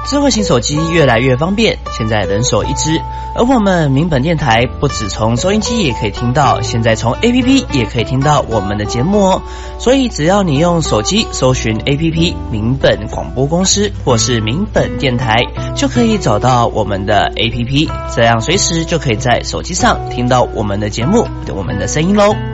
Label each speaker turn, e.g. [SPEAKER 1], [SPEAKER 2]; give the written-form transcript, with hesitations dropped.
[SPEAKER 1] 智慧型手机越来越方便，现在人手一只。而我们民本电台不只从收音机也可以听到，现在从 APP 也可以听到我们的节目哦。所以只要你用手机搜寻 APP 民本广播公司或是民本电台，就可以找到我们的 APP， 这样随时就可以在手机上听到我们的节目，我们的声音咯。